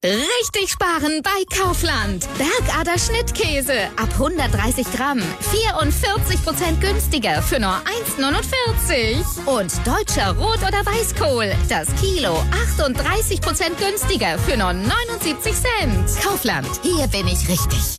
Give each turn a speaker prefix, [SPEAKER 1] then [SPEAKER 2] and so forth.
[SPEAKER 1] Richtig sparen bei Kaufland. Bergader Schnittkäse ab 130 Gramm. 44% günstiger für nur 1,49. Und deutscher Rot- oder Weißkohl. Das Kilo 38% günstiger für nur 79 Cent. Kaufland, hier bin ich richtig.